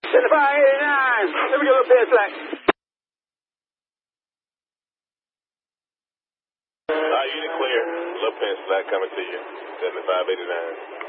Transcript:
7589. Let me get a little bit slack. Unit clear. Low pin slack coming to you. 7589.